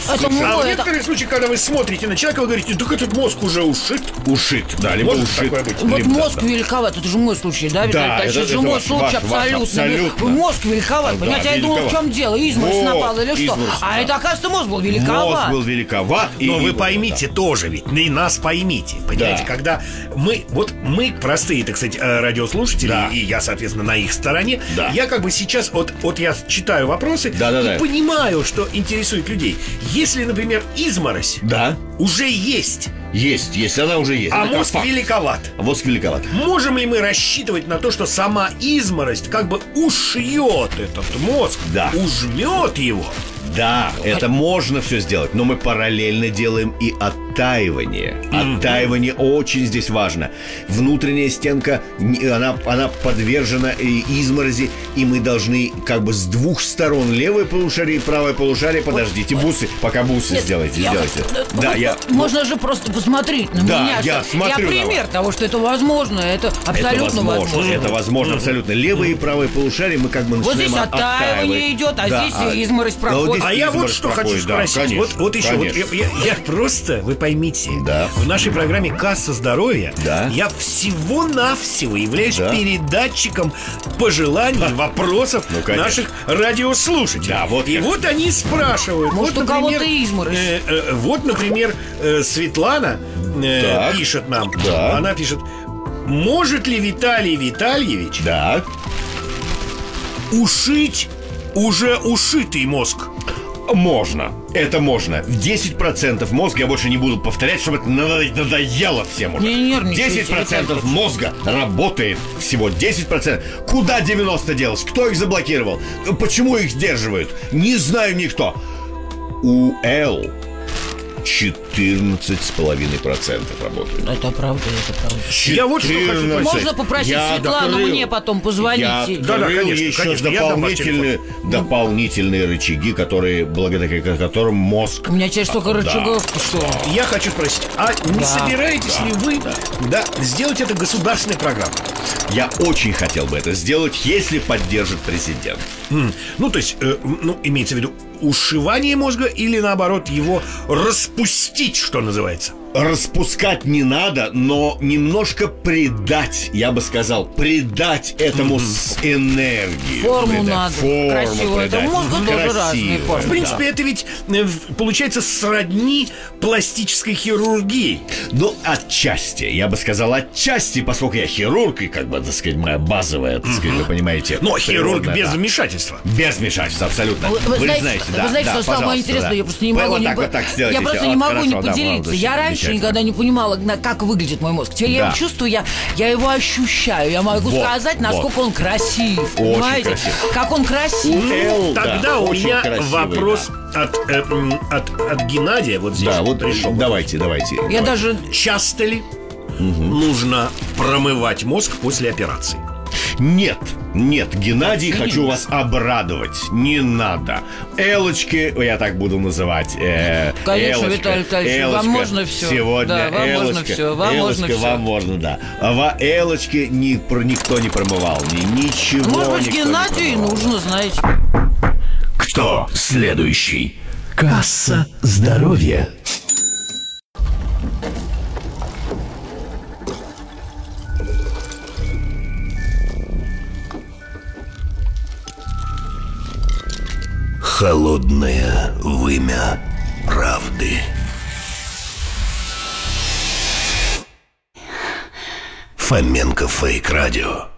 Это А в это... некоторых случаях, когда вы смотрите на человека, вы говорите, так этот мозг уже ушит. Ушит, да, либо Может ушит. такое быть? Вот Либо, мозг да. великоват, это же мой случай, да, Виталий Да, Витальевич? Это же это мой ваш, случай абсолютно. Мозг великоват, Да, понимаете? Я думал, в великоват. чем дело, изморозь Вот, напала или что? изморозь, А да. это, оказывается, мозг был великоват. Мозг был великоват. Но вы вот, поймите тоже ведь, и нас поймите. Понимаете, Да. когда мы простые, так сказать, радиослушатели, Да. и я, соответственно, на их стороне, Да. я как бы сейчас, вот я читаю вопросы Да. и понимаю, что интересует людей. Если, например, изморозь Да, уже есть, есть, она уже есть. а Это мозг факт. великоват, Мозг великоват. можем ли мы рассчитывать на то, что сама изморозь как бы ушьет этот мозг, Да. ужмет его? Да, это можно все сделать, но мы параллельно делаем и оттаивание. Оттаивание очень здесь важно. Внутренняя стенка, она подвержена изморози, и мы должны как бы с двух сторон, левое полушарие и правое полушарие, подождите, бусы, пока бусы сделайте. Да, Можно же просто посмотреть на Да, меня. я что смотрю на Я пример того, что это возможно, это абсолютно возможно. Это возможно абсолютно. Левое и правое полушарие мы как бы Вот начинаем здесь оттаивание идет, а Да, здесь изморозь проходит. А я вот изморозь что хочу проходит, да, спросить. конечно, вот еще, конечно. я просто, вы поймите, Да. в нашей программе «Касса здоровья» Да. я всего-навсего являюсь Да. передатчиком пожеланий, вопросов Ну, конечно. наших радиослушателей. Да, вот и как. вот они спрашивают. Может, вот, у кого-то например, изморозь? Вот, например, Светлана Так. пишет нам. Да. Она пишет: может ли Виталий Витальевич Да. ушить уже ушитый мозг? Можно. Это можно. 10% мозга, я больше не буду повторять, чтобы это надоело всем уже. Не нервничайте, 10% мозга работает. Всего 10%. Куда 90 делось? Кто их заблокировал? Почему их сдерживают? Не знаю никто. У Л 14,5% работают. Это правда. Я вот что хочу спросить. Можно попросить Светлану мне потом позвонить? Я Да, открыл конечно, еще конечно, я дам ваш дополнительные рычаги, которые, благодаря которым мозг... У меня теперь столько рычагов, что... Я хочу спросить, а не Да. собираетесь ли вы сделать это государственной программой? Я очень хотел бы это сделать, если поддержит президент. Ну, то есть, имеется в виду ушивание мозга или, наоборот, его распустить, что называется? Распускать не надо, но немножко придать, я бы сказал, придать этому энергию. Форму надо, форму красивую. Это придать. мозг тоже Красивую, разные формы. В принципе, это ведь получается сродни пластической хирургии. Ну, отчасти, я бы сказал, отчасти, поскольку я хирург, и как бы, так сказать, моя базовая, так сказать, вы понимаете. Но хирург природная, без да. вмешательства. Без вмешательства, абсолютно. Вы знаете, да, вы знаете, да, что самое пожалуйста, интересное, да. я просто не Вы могу вот не так, вот так сделайте, я просто всё. не могу Хорошо, не да, поделиться. молодец, Я раньше замечательно. никогда не понимала, как выглядит мой мозг. Теперь я Да. его чувствую, я его ощущаю. Я могу Вот, сказать, насколько он красив. Понимаете? красив. Как он красив. Л, да, Тогда у очень меня красивый, вопрос да. от Геннадия вот здесь. Да, вот пришел. давайте. Я даже... Часто ли нужно промывать мозг после операции? Нет, Геннадий, хочу вас обрадовать. Не надо. Элочки, я так буду называть. Конечно, Элочка, Виталий Витальевич, вам Элочка, можно всё. Сегодня Да, вам Элочка, можно всё, вам Элочка, можно всё. вам можно, да. А Элочки никто не промывал. Ничего. Может быть, никто не Геннадию и промывал. нужно, знаете. Кто следующий? Касса здоровья. Холодное вымя правды. Фоменко Фейк Радио.